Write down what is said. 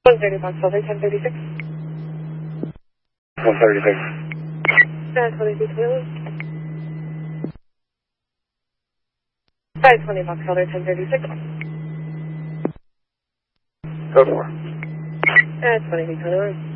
130 Box Elder, 1036. 136. 520 Box Elder, 1036. Code 4. 20 Beach Hill.